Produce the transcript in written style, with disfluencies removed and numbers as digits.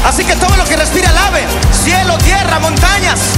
Así que todo lo que respira alabe, cielo, tierra, montañas.